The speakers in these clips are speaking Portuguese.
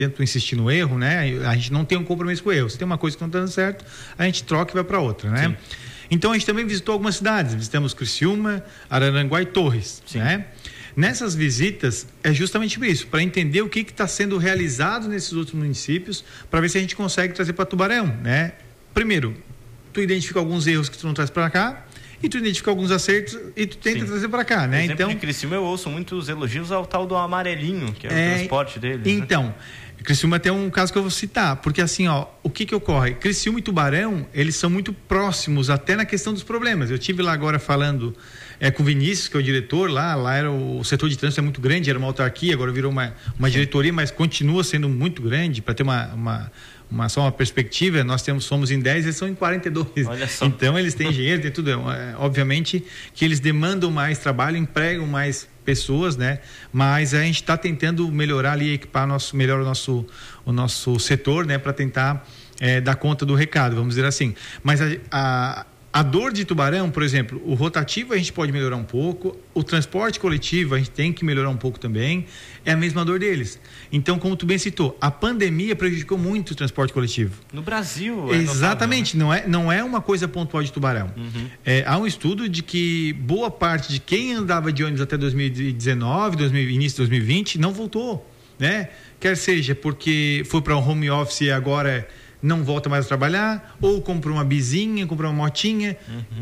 tento insistir no erro, né? A gente não tem um compromisso com o erro. Se tem uma coisa que não está dando certo, a gente troca e vai para outra, né? Sim. Então a gente também visitou algumas cidades. Visitamos Criciúma, Araranguá e Torres, sim, né? Nessas visitas é justamente isso, para entender o que está sendo realizado nesses outros municípios, para ver se a gente consegue trazer para Tubarão, né? Primeiro, tu identifica alguns erros que tu não traz para cá, e tu identifica alguns acertos e tu tenta trazer para cá, né? Então, de Criciúma eu ouço muitos elogios ao tal do amarelinho, que é o transporte deles. Então, né? Criciúma tem um caso que eu vou citar, porque assim, o que ocorre? Criciúma e Tubarão, eles são muito próximos até na questão dos problemas. Eu tive lá agora falando com o Vinícius, que é o diretor lá era o setor de trânsito é muito grande, era uma autarquia, agora virou uma diretoria, mas continua sendo muito grande, para ter só uma perspectiva, nós somos em 10, eles são em 42. Olha só. Então eles têm engenheiro, tem tudo. Obviamente que eles demandam mais trabalho, empregam mais pessoas, né? Mas a gente está tentando melhorar ali, equipar melhor o nosso setor, né? Para tentar dar conta do recado, vamos dizer assim. Mas a dor de Tubarão, por exemplo, o rotativo a gente pode melhorar um pouco, o transporte coletivo a gente tem que melhorar um pouco também, é a mesma dor deles. Então, como tu bem citou, a pandemia prejudicou muito o transporte coletivo. No Brasil, exatamente, notável, né? não é uma coisa pontual de Tubarão. Uhum. Há um estudo de que boa parte de quem andava de ônibus até 2019, início de 2020, não voltou, né? Quer seja porque foi para o home office e agora não volta mais a trabalhar, ou comprou uma bizinha, comprou uma motinha,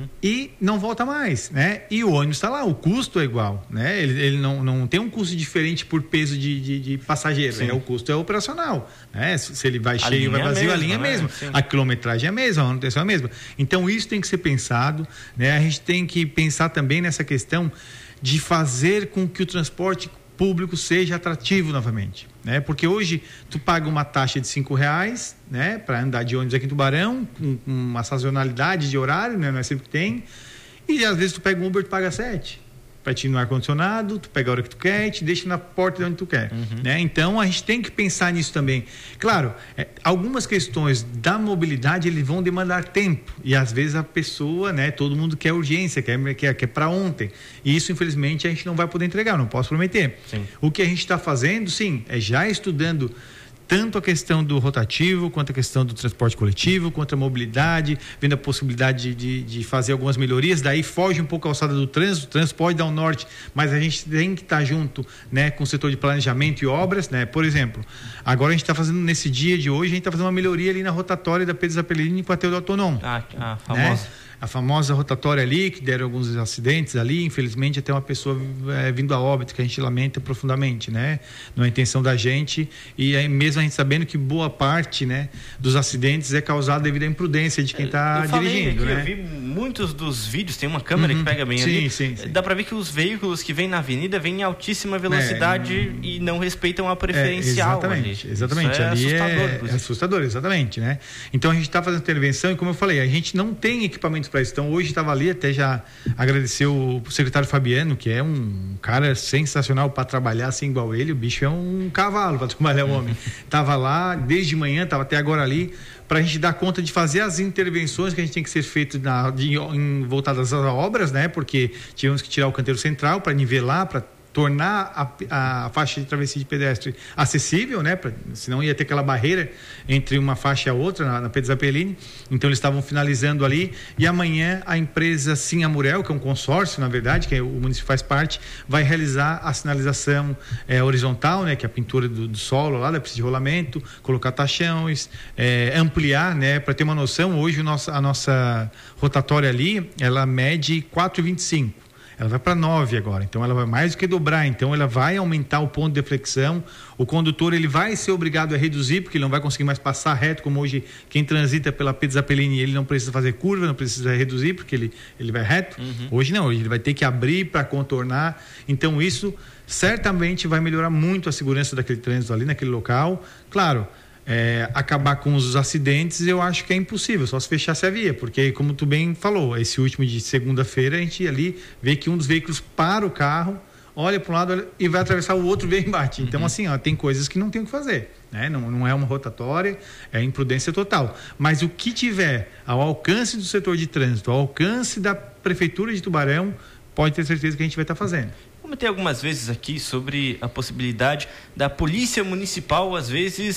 e não volta mais, né? E o ônibus está lá, o custo é igual, né? Ele não tem um custo diferente por peso de passageiro, né? O custo é operacional, né? Se ele vai cheio, vai vazio, a linha é a mesma, a quilometragem é a mesma, a manutenção é a mesma. Então isso tem que ser pensado, né? A gente tem que pensar também nessa questão de fazer com que o transporte público seja atrativo novamente, né? Porque hoje tu paga uma taxa de R$5, né? Para andar de ônibus aqui em Tubarão, com uma sazonalidade de horário, né? Não é sempre que tem, e às vezes tu pega um Uber, tu paga 7 para te ir no ar-condicionado, tu pega a hora que tu quer e te deixa na porta de onde tu quer, né? Então a gente tem que pensar nisso também. Claro, algumas questões da mobilidade eles vão demandar tempo e às vezes a pessoa, né? Todo mundo quer urgência, quer para ontem, e isso infelizmente a gente não vai poder entregar, não posso prometer. Sim. O que a gente está fazendo, sim, é já estudando tanto a questão do rotativo, quanto a questão do transporte coletivo, quanto a mobilidade, vendo a possibilidade de fazer algumas melhorias, daí foge um pouco a alçada do trânsito, o trânsito pode dar um norte, mas a gente tem que estar junto, né, com o setor de planejamento e obras, né? Por exemplo, agora a gente está fazendo, nesse dia de hoje, a gente está fazendo uma melhoria ali na rotatória da Pedro Zappellini com a Teodoro Tonon. A famosa. Né? A famosa rotatória ali, que deram alguns acidentes ali, infelizmente até uma pessoa vindo a óbito, que a gente lamenta profundamente, né? Não é a intenção da gente, e aí mesmo a gente sabendo que boa parte, né, dos acidentes é causada devido à imprudência de quem está dirigindo, né? Eu vi muitos dos vídeos, tem uma câmera que pega bem ali, sim. Dá para ver que os veículos que vêm na avenida vêm em altíssima velocidade e não respeitam a preferencial. Exatamente. Isso ali assustador, é assustador, exatamente, né? Então a gente está fazendo intervenção e, como eu falei, a gente não tem equipamentos para isso. Então hoje estava ali, até já agradecer o secretário Fabiano, que é um cara sensacional para trabalhar assim igual ele. O bicho é um cavalo para trabalhar, o homem. Estava lá desde manhã, estava até agora ali, para a gente dar conta de fazer as intervenções que a gente tem que ser feitas voltadas às obras, né? Porque tivemos que tirar o canteiro central para nivelar, para tornar a faixa de travessia de pedestre acessível, né? Senão ia ter aquela barreira entre uma faixa e a outra na Pedro Zappellini. Então eles estavam finalizando ali, e amanhã a empresa Sim Amurel, que é um consórcio, na verdade, que o município faz parte, vai realizar a sinalização horizontal, né? Que é a pintura do solo lá, da pista de rolamento, colocar tachões, ampliar, né? Para ter uma noção, hoje a nossa rotatória ali, ela mede 4,25. Ela vai para 9 agora, então ela vai mais do que dobrar, então ela vai aumentar o ponto de deflexão. O condutor ele vai ser obrigado a reduzir, porque ele não vai conseguir mais passar reto, como hoje quem transita pela Pedro Zappellini, ele não precisa fazer curva, não precisa reduzir, porque ele vai reto. Hoje não, hoje ele vai ter que abrir para contornar. Então isso certamente vai melhorar muito a segurança daquele trânsito ali naquele local. Claro, acabar com os acidentes eu acho que é impossível, só se fechasse a via, porque como tu bem falou, esse último de segunda-feira a gente ali vê que um dos veículos para o carro, olha para um lado e vai atravessar o outro, vem e bate. Então assim, tem coisas que não tem o que fazer, né? Não é uma rotatória, é imprudência total, mas o que tiver ao alcance do setor de trânsito, ao alcance da prefeitura de Tubarão, pode ter certeza que a gente vai estar fazendo. comentei algumas vezes aqui sobre a possibilidade da polícia municipal, às vezes,